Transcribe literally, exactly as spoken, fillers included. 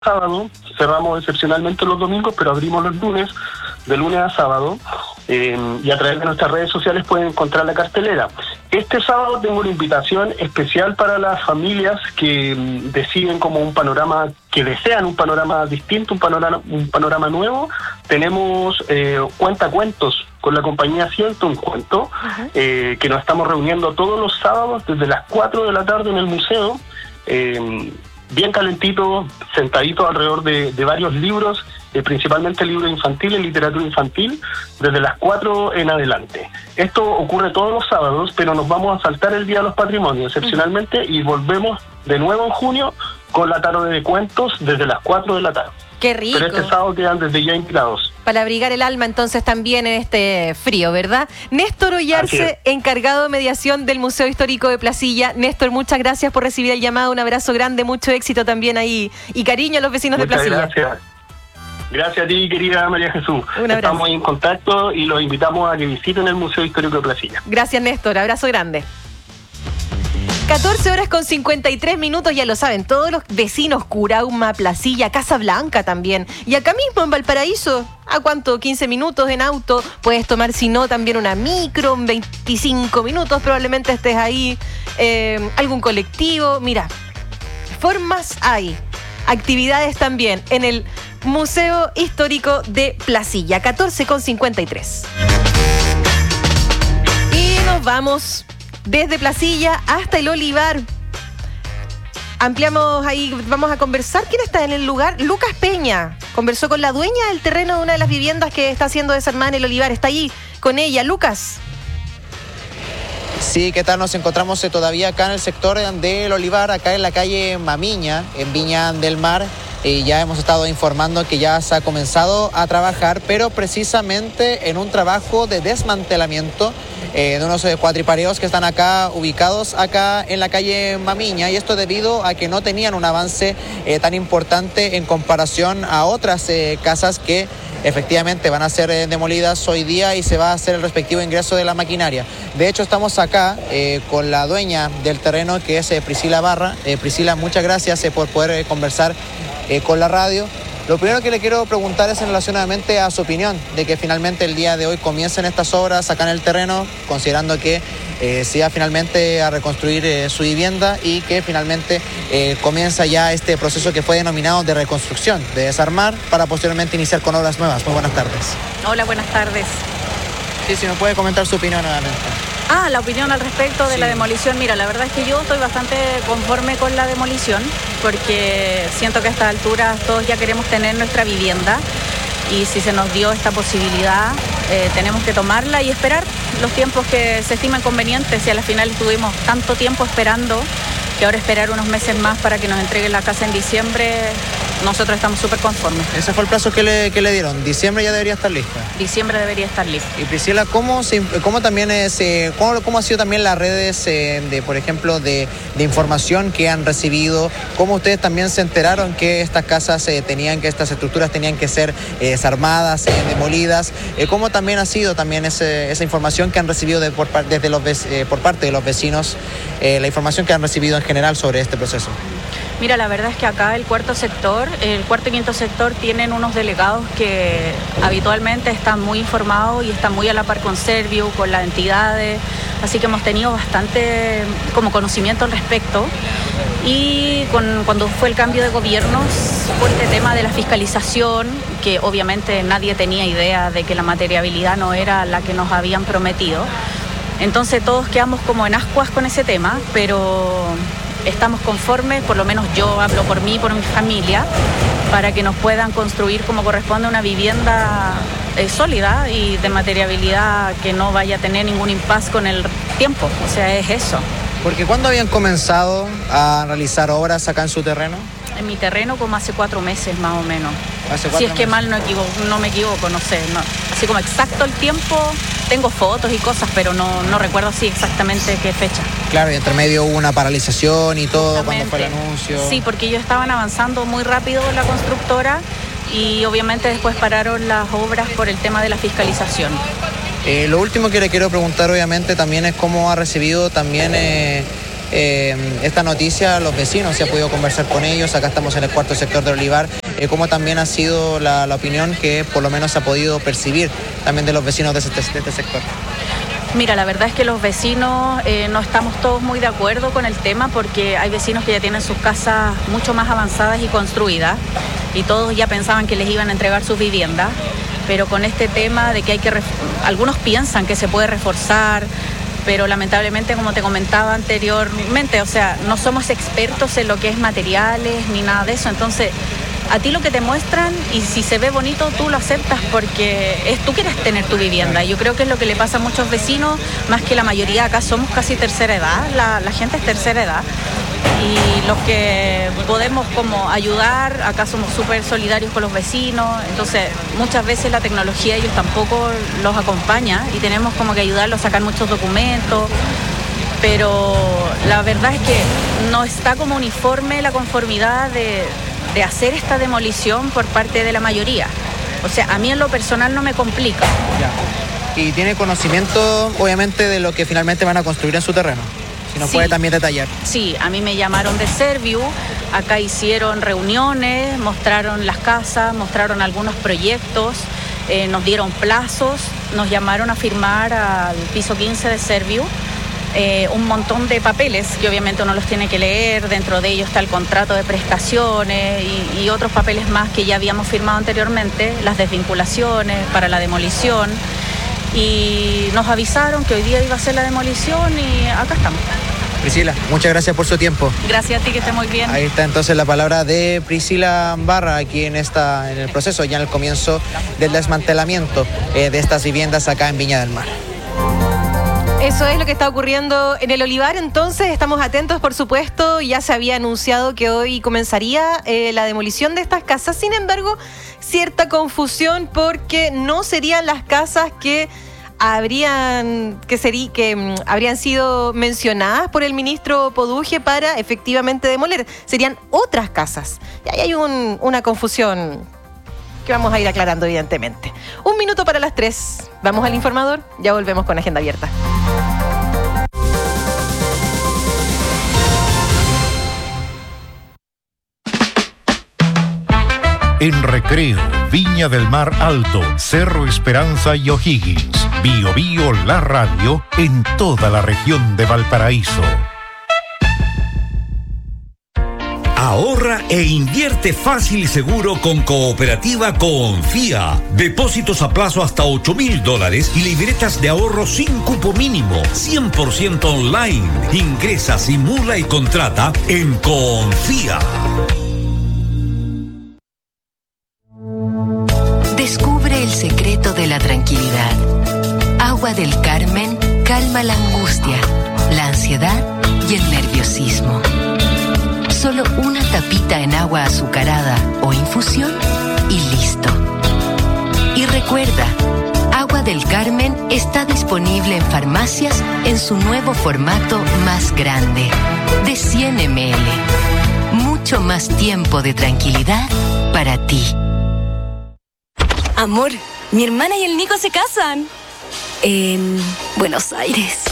sábado, cerramos excepcionalmente los domingos, pero abrimos los lunes, de lunes a sábado, eh, y a través de nuestras redes sociales pueden encontrar la cartelera. Este sábado tengo una invitación especial para las familias que um, deciden como un panorama, que desean un panorama distinto, un panorama, un panorama nuevo. Tenemos eh, cuentacuentos con la compañía Siento un Cuento, uh-huh. eh, que nos estamos reuniendo todos los sábados desde las cuatro de la tarde en el museo, eh, bien calentito, sentadito alrededor de, de varios libros, eh, principalmente libros infantiles, literatura infantil, desde las cuatro en adelante. Esto ocurre todos los sábados, pero nos vamos a saltar el Día de los Patrimonios excepcionalmente y volvemos de nuevo en junio con la tarde de cuentos desde las cuatro de la tarde. ¡Qué rico! Pero este sábado quedan desde ya invitados. Para abrigar el alma entonces también en este frío, ¿verdad? Néstor Ollarse, encargado de mediación del Museo Histórico de Placilla. Néstor, muchas gracias por recibir el llamado, un abrazo grande, mucho éxito también ahí y cariño a los vecinos muchas de Placilla. Gracias. Gracias a ti, querida María Jesús. Un abrazo. Estamos en contacto y los invitamos a que visiten el Museo Histórico de Placilla. Gracias, Néstor, abrazo grande. catorce horas con cincuenta y tres minutos, ya lo saben, todos los vecinos, Curauma, Placilla, Casablanca también. Y acá mismo en Valparaíso, ¿a cuánto? quince minutos en auto. Puedes tomar, si no, también una micro, en veinticinco minutos probablemente estés ahí. Eh, algún colectivo. Mira, formas hay. Actividades también en el Museo Histórico de Placilla, catorce con cincuenta y tres. Y nos vamos desde Placilla hasta el Olivar. Ampliamos ahí, vamos a conversar. ¿Quién está en el lugar? Lucas Peña. Conversó con la dueña del terreno de una de las viviendas que está siendo desarmada en el Olivar. Está ahí con ella. Lucas. Sí, ¿qué tal? Nos encontramos todavía acá en el sector del Olivar, acá en la calle Mamiña, en Viña del Mar. Eh, ya hemos estado informando que ya se ha comenzado a trabajar, pero precisamente en un trabajo de desmantelamiento eh, de unos eh, cuatripareos que están acá ubicados acá en la calle Mamiña, y esto debido a que no tenían un avance eh, tan importante en comparación a otras eh, casas que efectivamente van a ser eh, demolidas hoy día y se va a hacer el respectivo ingreso de la maquinaria. De hecho, estamos acá eh, con la dueña del terreno, que es eh, Priscila Barra. Eh, Priscila, muchas gracias eh, por poder eh, conversar eh, con la radio. Lo primero que le quiero preguntar es en relación nuevamente a su opinión de que finalmente el día de hoy comiencen estas obras acá en el terreno, considerando que eh, se va finalmente a reconstruir eh, su vivienda y que finalmente eh, comienza ya este proceso que fue denominado de reconstrucción, de desarmar, para posteriormente iniciar con obras nuevas. Muy buenas tardes. Hola, buenas tardes. Sí, si me puede comentar su opinión nuevamente. Ah, la opinión al respecto de sí. la demolición. Mira, la verdad es que yo estoy bastante conforme con la demolición, porque siento que a estas alturas todos ya queremos tener nuestra vivienda, y si se nos dio esta posibilidad, eh, tenemos que tomarla y esperar los tiempos que se estiman convenientes. Y a la final estuvimos tanto tiempo esperando, que ahora esperar unos meses más para que nos entreguen la casa en diciembre, nosotros estamos súper conformes. Ese fue el plazo que le, que le dieron. Diciembre ya debería estar lista. Diciembre debería estar lista. Y Priscila, ¿cómo, se, cómo también es, eh, cómo, cómo ha sido también las redes eh, de, por ejemplo, de, de información que han recibido? ¿Cómo ustedes también se enteraron que estas casas eh, tenían que, estas estructuras tenían que ser eh, desarmadas, eh, demolidas? Eh, ¿Cómo también ha sido también ese, esa información que han recibido de, por, desde los, eh, por parte de los vecinos, eh, la información que han recibido en general sobre este proceso? Mira, la verdad es que acá el cuarto sector, el cuarto y quinto sector tienen unos delegados que habitualmente están muy informados y están muy a la par con Serviu, con las entidades, así que hemos tenido bastante como conocimiento al respecto. Y con, cuando fue el cambio de gobiernos, por este tema de la fiscalización, que obviamente nadie tenía idea de que la materiabilidad no era la que nos habían prometido, entonces todos quedamos como en ascuas con ese tema, pero estamos conformes, por lo menos yo hablo por mí y por mi familia, para que nos puedan construir como corresponde una vivienda eh, sólida y de materiabilidad que no vaya a tener ningún impasse con el tiempo. O sea, es eso. Porque ¿cuándo habían comenzado a realizar obras acá en su terreno? En mi terreno como hace cuatro meses más o menos. ¿Hace cuatro si es que meses? mal no, equivoco, no me equivoco, no sé. No. Así como exacto el tiempo, tengo fotos y cosas, pero no, no recuerdo así exactamente qué fecha. Claro, y entre medio hubo una paralización y todo cuando fue el anuncio. Sí, porque ellos estaban avanzando muy rápido la constructora y obviamente después pararon las obras por el tema de la fiscalización. Eh, lo último que le quiero preguntar obviamente también es cómo ha recibido también eh, eh, esta noticia a los vecinos, se ha podido conversar con ellos, acá estamos en el cuarto sector del Olivar, eh, cómo también ha sido la, la opinión que por lo menos se ha podido percibir también de los vecinos de este, de este sector. Mira, la verdad es que los vecinos eh, no estamos todos muy de acuerdo con el tema porque hay vecinos que ya tienen sus casas mucho más avanzadas y construidas y todos ya pensaban que les iban a entregar sus viviendas, pero con este tema de que hay que, ref... algunos piensan que se puede reforzar, pero lamentablemente, como te comentaba anteriormente, o sea, no somos expertos en lo que es materiales ni nada de eso, entonces a ti lo que te muestran y si se ve bonito tú lo aceptas porque es, tú quieres tener tu vivienda. Yo creo que es lo que le pasa a muchos vecinos, más que la mayoría acá somos casi tercera edad, la, la gente es tercera edad y los que podemos como ayudar, acá somos súper solidarios con los vecinos, entonces muchas veces la tecnología ellos tampoco los acompaña y tenemos como que ayudarlos a sacar muchos documentos, pero la verdad es que no está como uniforme la conformidad de... de hacer esta demolición por parte de la mayoría. O sea, a mí en lo personal no me complica. Ya. Y tiene conocimiento, obviamente, de lo que finalmente van a construir en su terreno. Si nos sí. puede también detallar. Sí, a mí me llamaron de Serviu, acá hicieron reuniones, mostraron las casas, mostraron algunos proyectos, eh, nos dieron plazos, nos llamaron a firmar al piso quince de Serviu. Eh, un montón de papeles que obviamente uno los tiene que leer, dentro de ellos está el contrato de prestaciones y, y otros papeles más que ya habíamos firmado anteriormente, las desvinculaciones para la demolición y nos avisaron que hoy día iba a ser la demolición y acá estamos. Priscila, muchas gracias por su tiempo. Gracias a ti, que esté muy bien. Ahí está entonces la palabra de Priscila Barra aquí en, esta, en el proceso, ya en el comienzo del desmantelamiento eh, de estas viviendas acá en Viña del Mar. Eso es lo que está ocurriendo en el Olivar, entonces estamos atentos, por supuesto, ya se había anunciado que hoy comenzaría eh, la demolición de estas casas, sin embargo, cierta confusión porque no serían las casas que habrían que sería, que um, habrían sido mencionadas por el ministro Poduje para efectivamente demoler, serían otras casas. Y ahí hay un, una confusión que vamos a ir aclarando evidentemente. Un minuto para las tres. Vamos al informador, ya volvemos con Agenda Abierta. En Recreo, Viña del Mar Alto, Cerro Esperanza y O'Higgins. Bio Bio la radio en toda la región de Valparaíso. Ahorra e invierte fácil y seguro con Cooperativa Confía. Depósitos a plazo hasta ocho mil dólares y libretas de ahorro sin cupo mínimo, cien por ciento online. Ingresa, simula y contrata en Confía. Descubre el secreto de la tranquilidad. Agua del Carmen calma la angustia, la ansiedad y el nerviosismo. Solo una tapita en agua azucarada o infusión y listo. Y recuerda, Agua del Carmen está disponible en farmacias en su nuevo formato más grande, de cien mililitros. Mucho más tiempo de tranquilidad para ti. Amor, mi hermana y el Nico se casan en Buenos Aires.